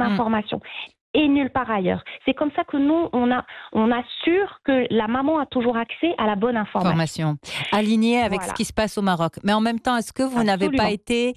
information. Et nulle part ailleurs. C'est comme ça que nous, on assure que la maman a toujours accès à la bonne information. Alignée avec ce qui se passe au Maroc. Mais en même temps, est-ce que vous n'avez pas été...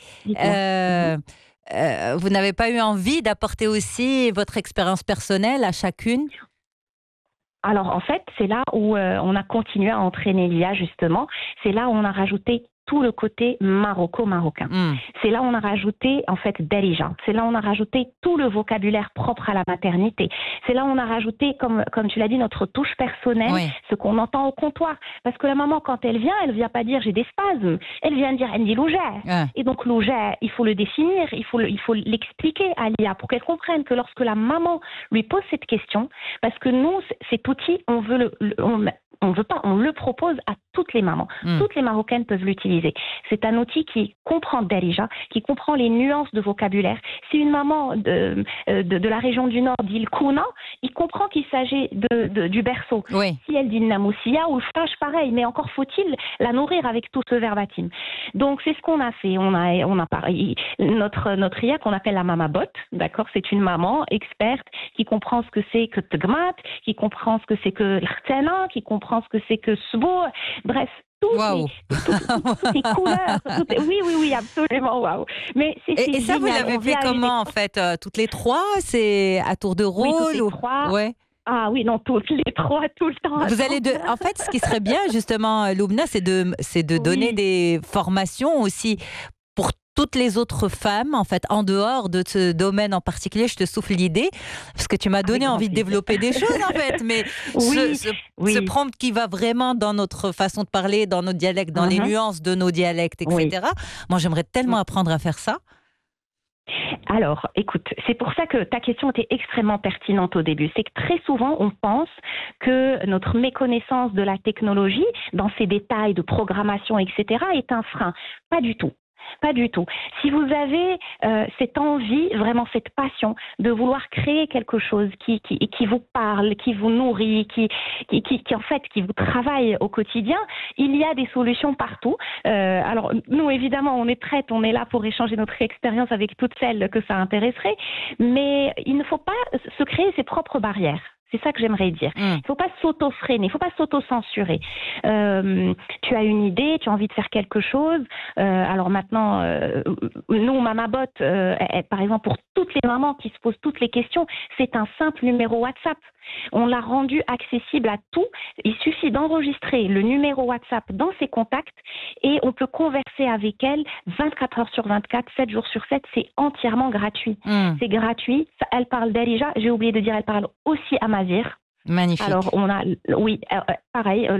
vous n'avez pas eu envie d'apporter aussi votre expérience personnelle à chacune? Alors, en fait, c'est là où on a continué à entraîner l'IA, justement. C'est là où on a rajouté tout le côté marocain. C'est là où on a rajouté, en fait, Darija. C'est là où on a rajouté tout le vocabulaire propre à la maternité. C'est là où on a rajouté, comme tu l'as dit, notre touche personnelle, ce qu'on entend au comptoir. Parce que la maman, quand elle vient pas dire j'ai des spasmes. Elle vient dire elle dit l'ouger. Et donc l'ouger, il faut le définir, il faut l'expliquer à l'IA pour qu'elle comprenne que lorsque la maman lui pose cette question, parce que nous, cet outil, on le propose à toutes les mamans. Toutes les Marocaines peuvent l'utiliser. C'est un outil qui comprend Darija, qui comprend les nuances de vocabulaire. Si une maman de la région du Nord dit le Kouna, il comprend qu'il s'agit du berceau. Si elle dit le Namoussia ou le Fage, pareil, mais encore faut-il la nourrir avec tout ce verbatim. Donc c'est ce qu'on a fait. On a pareil, notre IA qu'on appelle la Mama Bot, d'accord, c'est une maman experte qui comprend ce que c'est que Tgmat, qui comprend ce que c'est que l'Khtana, qui comprend ce que c'est que Sbo, bref, toutes les couleurs. Oui, absolument, waouh. Mais et ça, vous l'avez fait comment, en fait? Toutes les trois? C'est à tour de rôle? Oui, toutes les trois. Ouais. Ah oui, non, toutes les trois, tout le temps. Vous allez en fait, ce qui serait bien, justement, Loubna, c'est de donner des formations aussi pour toutes les autres femmes, en fait, en dehors de ce domaine en particulier. Je te souffle l'idée, parce que tu m'as donné envie de développer des choses, en fait. Mais ce prompt qui va vraiment dans notre façon de parler, dans nos dialectes, dans les nuances de nos dialectes, etc. Moi, j'aimerais tellement apprendre à faire ça. Alors, écoute, c'est pour ça que ta question était extrêmement pertinente au début. C'est que très souvent, on pense que notre méconnaissance de la technologie, dans ses détails de programmation, etc., est un frein. Pas du tout. Pas du tout. Si vous avez cette envie, vraiment cette passion de vouloir créer quelque chose qui vous parle, qui vous nourrit, qui en fait qui vous travaille au quotidien, il y a des solutions partout. Alors nous évidemment on est prêtes, on est là pour échanger notre expérience avec toutes celles que ça intéresserait, mais il ne faut pas se créer ses propres barrières. C'est ça que j'aimerais dire. Il ne faut pas s'auto-freiner, il ne faut pas s'auto-censurer. Tu as une idée, tu as envie de faire quelque chose. Alors maintenant, nous, Mamabot, par exemple, pour toutes les mamans qui se posent toutes les questions, c'est un simple numéro WhatsApp. On l'a rendu accessible à tout. Il suffit d'enregistrer le numéro WhatsApp dans ses contacts et on peut converser avec elle 24 heures sur 24, 7 jours sur 7. C'est entièrement gratuit. C'est gratuit. Elle parle Darija. J'ai oublié de dire, elle parle aussi Amazigh. Magnifique. Alors, on a, pareil,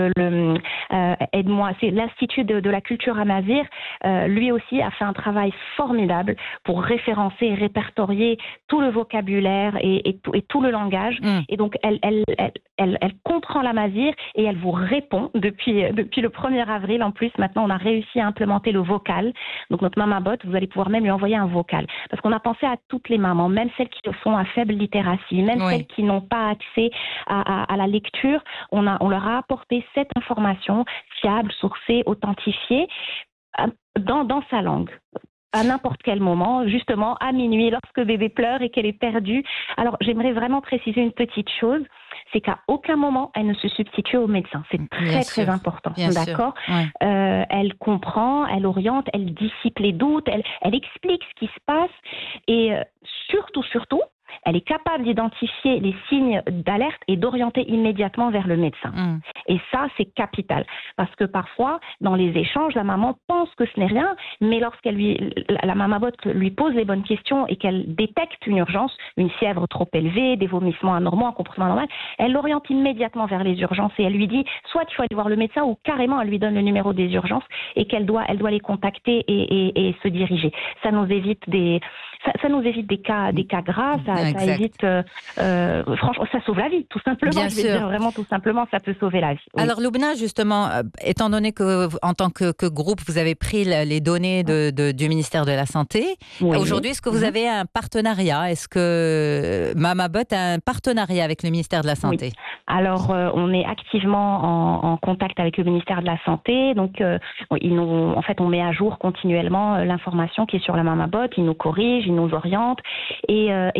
Aide-moi, c'est l'Institut de la culture amazigh, lui aussi a fait un travail formidable pour référencer et répertorier tout le vocabulaire et tout le langage. Et donc, elle comprend l'amazigh et elle vous répond depuis le 1er avril. En plus, maintenant, on a réussi à implémenter le vocal. Donc, notre Mamabot, vous allez pouvoir même lui envoyer un vocal. Parce qu'on a pensé à toutes les mamans, même celles qui sont à faible littératie, même celles qui n'ont pas accès à la lecture, on leur a apporté cette information fiable, sourcée, authentifiée dans sa langue. À n'importe quel moment, justement à minuit, lorsque bébé pleure et qu'elle est perdue. Alors, j'aimerais vraiment préciser une petite chose, c'est qu'à aucun moment, elle ne se substitue au médecin. C'est très important, d'accord ? Elle comprend, elle oriente, elle dissipe les doutes, elle explique ce qui se passe et surtout, elle est capable d'identifier les signes d'alerte et d'orienter immédiatement vers le médecin. Et ça, c'est capital. Parce que parfois, dans les échanges, la maman pense que ce n'est rien, mais la mamabot lui pose les bonnes questions et qu'elle détecte une urgence, une fièvre trop élevée, des vomissements anormaux, un comportement anormal, elle l'oriente immédiatement vers les urgences et elle lui dit, soit il faut aller voir le médecin ou carrément elle lui donne le numéro des urgences et elle doit les contacter et se diriger. Ça nous évite des cas graves, ça évite, franchement, ça sauve la vie, tout simplement. Bien sûr. Dire vraiment, tout simplement, ça peut sauver la vie. Oui. Alors, Loubna, justement, étant donné que, en tant que groupe, vous avez pris les données du ministère de la Santé, aujourd'hui, est-ce que vous avez un partenariat? Est-ce que Mamabot a un partenariat avec le ministère de la Santé? Oui. Alors, on est activement en contact avec le ministère de la Santé. Donc, en fait, on met à jour continuellement l'information qui est sur la Mamabot. Ils nous corrigent, ils nous orientent. Et